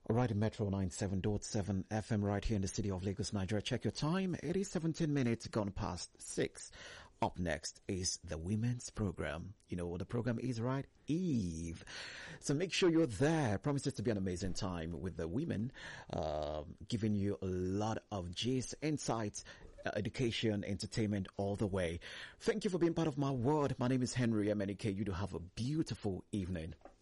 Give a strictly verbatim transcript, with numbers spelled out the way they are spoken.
All right, Metro ninety-seven point seven F M right here in the city of Lagos, Nigeria. Check your time. It is seventeen minutes gone past six. Up next is the women's program. You know what the program is, right? Eve. So make sure you're there. Promises to be an amazing time with the women, uh, giving you a lot of gist, insights, uh, education, entertainment all the way. Thank you for being part of my world. My name is Henry M N E K. You do have a beautiful evening.